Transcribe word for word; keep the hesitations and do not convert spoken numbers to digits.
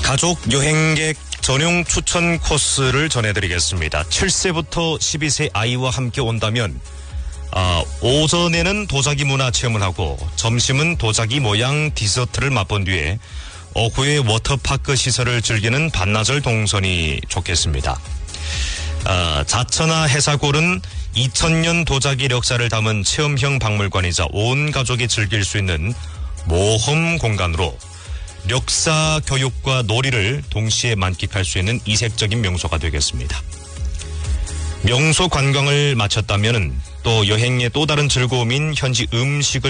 가족 여행객 전용 추천 코스를 전해드리겠습니다. 칠 세부터 십이 세 아이와 함께 온다면 아, 오전에는 도자기 문화 체험을 하고 점심은 도자기 모양 디저트를 맛본 뒤에 오후에 워터파크 시설을 즐기는 반나절 동선이 좋겠습니다. 아, 자천하 해사골은 이천 년 도자기 역사를 담은 체험형 박물관이자 온 가족이 즐길 수 있는 모험 공간으로 역사 교육과 놀이를 동시에 만끽할 수 있는 이색적인 명소가 되겠습니다. 명소 관광을 마쳤다면 또 여행의 또 다른 즐거움인 현지 음식을